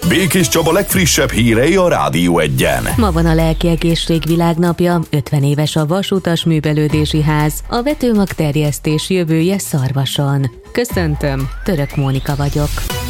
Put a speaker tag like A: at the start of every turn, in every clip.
A: Békés Csaba legfrissebb hírei a Rádió Egyen.
B: Ma van a Lelki Egészség Világnapja, 50 éves a Vasutas Művelődési Ház, a vetőmagterjesztés jövője Szarvason. Köszöntöm, Török Mónika vagyok.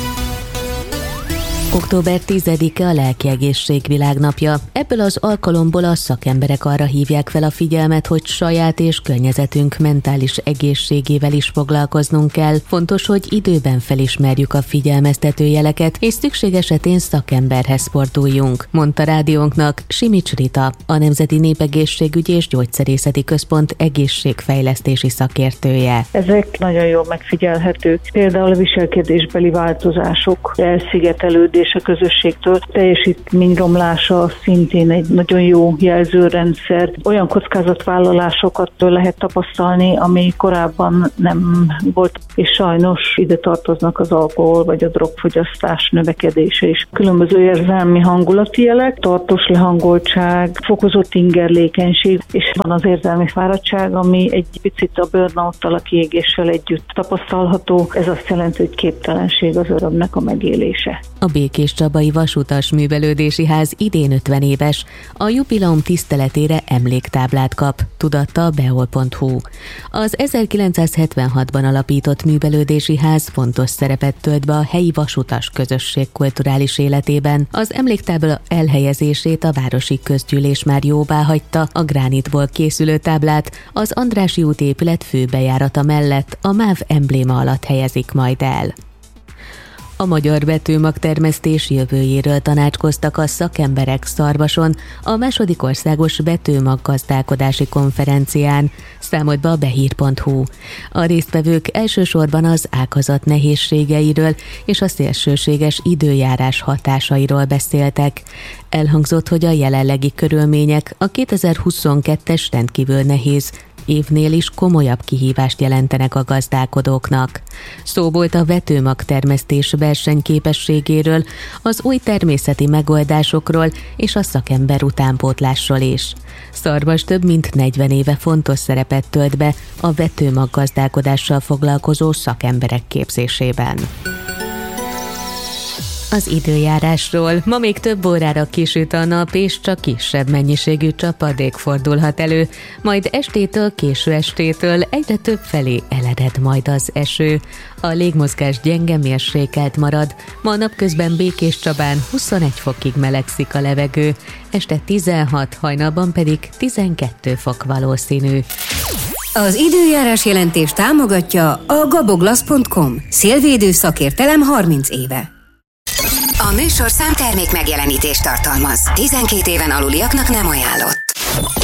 B: Október 10-e a Lelki Egészség Világnapja. Ebből az alkalomból a szakemberek arra hívják fel a figyelmet, hogy saját és környezetünk mentális egészségével is foglalkoznunk kell. Fontos, hogy időben felismerjük a figyelmeztető jeleket, és szükség esetén szakemberhez forduljunk, mondta rádiónknak Simics Rita, a Nemzeti Népegészségügyi és Gyógyszerészeti Központ egészségfejlesztési szakértője.
C: Ezek nagyon jól megfigyelhetők. Például a viselkedésbeli változások, elszigetelődés a közösségtől, teljesítményromlása szintén egy nagyon jó jelzőrendszer. Olyan kockázatvállalásokat lehet tapasztalni, ami korábban nem volt, és sajnos ide tartoznak az alkohol vagy a drogfogyasztás növekedése is. Különböző érzelmi hangulati jelek, tartós lehangoltság, fokozott ingerlékenység, és van az érzelmi fáradtság, ami egy picit a burnout-tal, a kiégéssel együtt tapasztalható. Ez azt jelenti, hogy képtelenség az örömnek a megélése.
B: A Békés Csabai Vasutas Művelődési Ház idén 50 éves, a jubileum tiszteletére emléktáblát kap, tudatta a beol.hu. Az 1976-ban alapított művelődési ház fontos szerepet tölt be a helyi vasutas közösség kulturális életében. Az emléktábla elhelyezését a városi közgyűlés már jóváhagyta, a gránitból készülő táblát az Andrássy út épület főbejárata mellett a MÁV embléma alatt helyezik majd el. A magyar vetőmagtermesztés jövőjéről tanácskoztak a szakemberek Szarvason a második országos vetőmaggazdálkodási konferencián, számolt be a behír.hu. A résztvevők elsősorban az ágazat nehézségeiről és a szélsőséges időjárás hatásairól beszéltek. Elhangzott, hogy a jelenlegi körülmények a 2022-es rendkívül nehéz évnél is komolyabb kihívást jelentenek a gazdálkodóknak. Szó volt a vetőmagtermesztés versenyképességéről, az új természeti megoldásokról és a szakember utánpótlásról is. Szarvas több mint 40 éve fontos szerepet tölt be a vetőmaggazdálkodással foglalkozó szakemberek képzésében. Az időjárásról. Ma még több órára kisüt a nap, és csak kisebb mennyiségű csapadék fordulhat elő, majd estétől, késő estétől egyre több felé elered majd az eső. A légmozgás gyenge, mérsékelt marad, ma napközben Békés Csabán 21 fokig melegszik a levegő, este 16, hajnalban pedig 12 fok valószínű.
D: Az időjárás jelentést támogatja a gaboglasz.com. Szélvédő szakértelem 30 éve.
E: A műsorszám termék megjelenítést tartalmaz. 12 éven aluliaknak nem ajánlott.